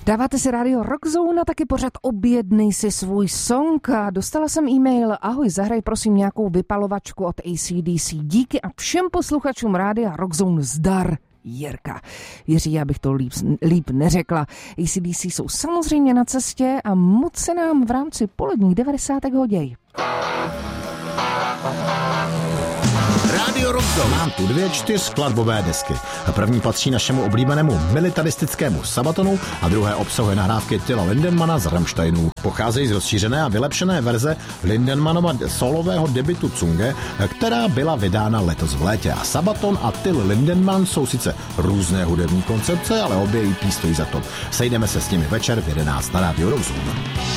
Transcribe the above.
Dáváte si rádio Rockzone a taky pořád objednej si svůj song. A dostala jsem e-mail: ahoj, zahraj prosím nějakou vypalovačku od AC/DC. Díky a všem posluchačům rádia Rockzone zdar. Jirka. Věří, já bych to líp neřekla. AC/DC jsou samozřejmě na cestě a moc se nám v rámci poledních 90. hoděj. Rádio Rockzone. Mám tu 4 skladbové desky. První patří našemu oblíbenému militaristickému Sabatonu a druhé obsahuje nahrávky Tilla Lindenmana z Rammsteinů. Pocházejí z rozšířené a vylepšené verze Lindenmanova solového debutu Zunge, která byla vydána letos v létě. A Sabaton a Till Lindenman jsou sice různé hudební koncepce, ale obě EP stojí za to. Sejdeme se s nimi večer v 11 na Rádiu Rockzone.